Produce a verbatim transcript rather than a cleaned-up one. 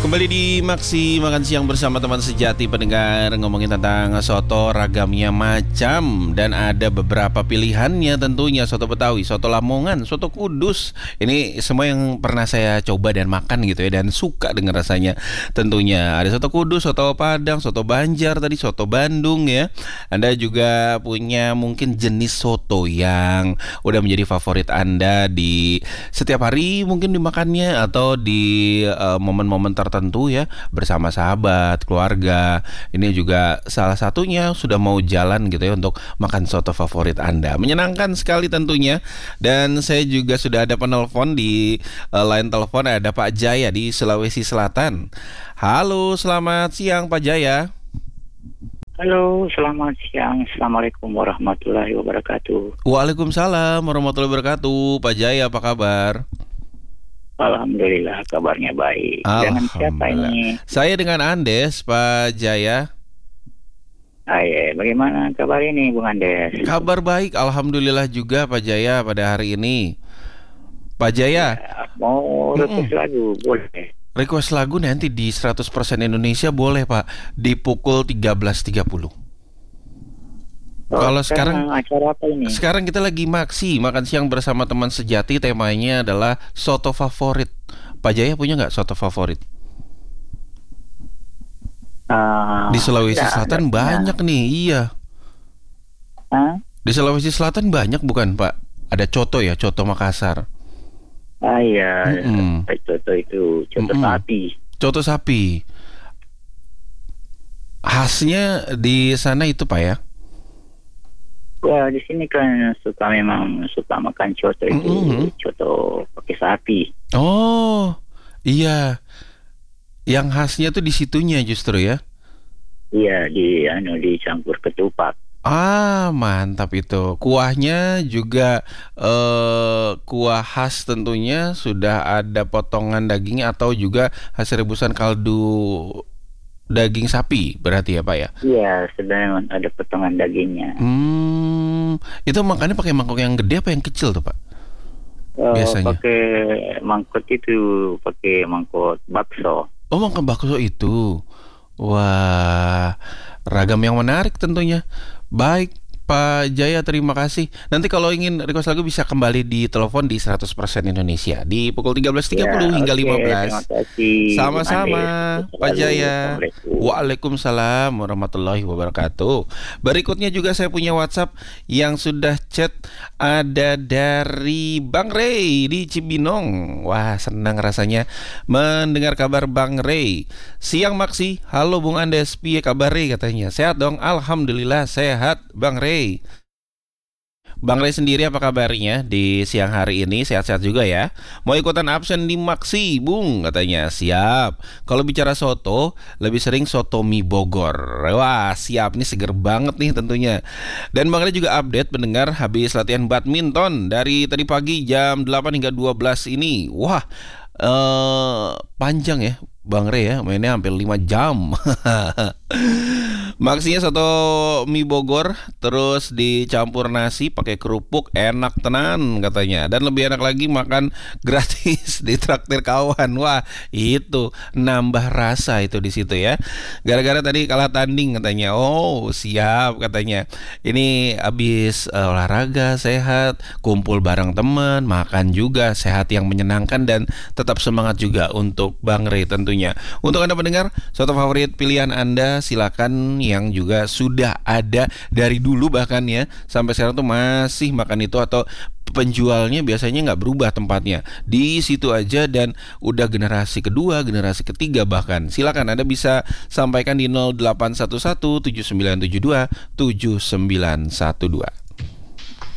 Kembali di Maksi Makan Siang bersama teman sejati pendengar, ngomongin tentang soto ragamnya macam dan ada beberapa pilihannya tentunya. Soto Betawi, soto Lamongan, soto Kudus. Ini semua yang pernah saya coba dan makan gitu ya, dan suka dengan rasanya tentunya. Ada soto Kudus, soto Padang, soto Banjar tadi, soto Bandung ya. Anda juga punya mungkin jenis soto yang udah menjadi favorit Anda di setiap hari mungkin dimakannya atau di uh, momen-momen tertentu tentu ya, bersama sahabat, keluarga. Ini juga salah satunya sudah mau jalan gitu ya untuk makan soto favorit Anda. Menyenangkan sekali tentunya. Dan saya juga sudah ada penelpon di uh, line telepon, ada Pak Jaya di Sulawesi Selatan. Halo, selamat siang Pak Jaya. Halo, selamat siang. Assalamualaikum warahmatullahi wabarakatuh. Waalaikumsalam warahmatullahi wabarakatuh. Pak Jaya, apa kabar? Alhamdulillah, kabarnya baik. Dengan siapa ini? Saya dengan Andes, Pak Jaya. Hai, bagaimana kabar ini, Bung Andes? Kabar baik, alhamdulillah juga Pak Jaya pada hari ini. Pak Jaya, ya, mau request lagu boleh? Request lagu nanti di seratus persen Indonesia boleh Pak, di pukul tiga belas tiga puluh. Oh, kalau sekarang acara apa ini? Sekarang kita lagi Maksi Makan Siang bersama teman sejati. Temanya adalah soto favorit. Pak Jaya punya nggak soto favorit? Uh, di Sulawesi ya, Selatan ya, banyak ya. nih. Iya. Huh? Di Sulawesi Selatan banyak bukan Pak? Ada coto ya, coto Makassar. Ah iya, Mm-mm. coto itu coto Mm-mm. sapi. Coto sapi. Khasnya di sana itu Pak ya? Ya, di sini kan suka memang suka makan coto itu, Mm-hmm. coto pakai sapi. Oh, iya. Yang khasnya tuh di situnya justru ya? Iya, di anu dicampur ketupat. Ah, mantap itu. Kuahnya juga eh, kuah khas tentunya, sudah ada potongan dagingnya atau juga hasil rebusan kaldu daging sapi berarti ya Pak ya? Iya, sedang ada potongan dagingnya. Hmm, itu makannya pakai mangkok yang gede apa yang kecil tuh Pak? Uh, Biasanya. Pakai mangkok itu, pakai mangkok bakso. Oh, mangkok bakso itu. Wah, ragam yang menarik tentunya. Baik Pak Jaya, terima kasih. Nanti kalau ingin request lagu bisa kembali di telepon di seratus persen Indonesia di pukul tiga belas tiga puluh Ya, hingga oke, lima belas. Terima kasih. Sama-sama Andes. Pak Jaya. Assalamualaikum. Waalaikumsalam warahmatullahi wabarakatuh. Berikutnya juga saya punya WhatsApp yang sudah chat. Ada dari Bang Ray di Cibinong. Wah, senang rasanya mendengar kabar Bang Ray. Siang Maksi, halo Bung Andes, piye kabari katanya. Sehat dong, alhamdulillah sehat Bang Ray. Bang Ray sendiri apa kabarnya di siang hari ini? Sehat-sehat juga ya? Mau ikutan absen di Maksi, Bung? Katanya, siap. Kalau bicara soto, lebih sering soto mie Bogor. Wah, siap nih, seger banget nih tentunya. Dan Bang Ray juga update pendengar habis latihan badminton dari tadi pagi jam delapan hingga dua belas ini. Wah, eh, panjang ya Bang Ray ya, mainnya hampir lima jam. Maksinya soto mie Bogor terus dicampur nasi pakai kerupuk, enak tenan katanya. Dan lebih enak lagi makan gratis di traktir kawan. Wah, itu nambah rasa itu di situ ya. Gara-gara tadi kalah tanding katanya. Oh, siap katanya. Ini habis uh, olahraga sehat, kumpul bareng teman, makan juga sehat yang menyenangkan dan tetap semangat juga untuk Bang Ray tentunya. Untuk Anda pendengar, soto favorit pilihan Anda silakan, yang juga sudah ada dari dulu bahkan ya sampai sekarang tuh masih makan itu, atau penjualnya biasanya nggak berubah tempatnya di situ aja dan udah generasi kedua, generasi ketiga bahkan. Silakan Anda bisa sampaikan di nol delapan satu satu tujuh sembilan tujuh dua tujuh sembilan satu dua.